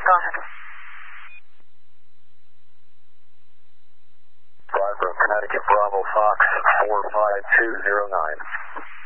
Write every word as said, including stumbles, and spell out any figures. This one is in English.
Go ahead. Five from Connecticut, Bravo Fox, four five two zero nine.